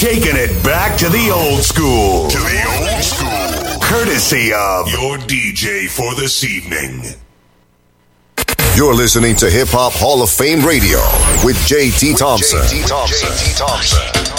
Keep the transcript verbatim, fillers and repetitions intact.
Taking it back to the old school. To the old school. Courtesy of your D J for this evening. You're listening to Hip Hop Hall of Fame Radio with J T Thompson. J T Thompson. J T Thompson.